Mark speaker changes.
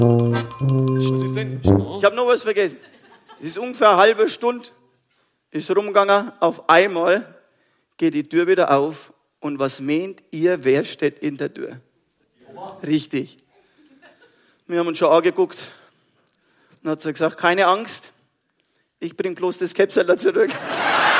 Speaker 1: Ich habe noch was vergessen. Es ist ungefähr eine halbe Stunde, ist rumgegangen, auf einmal geht die Tür wieder auf und was meint ihr, wer steht in der Tür? Richtig. Wir haben uns schon angeguckt. Dann hat sie gesagt, keine Angst, ich bringe bloß das Käpsel zurück.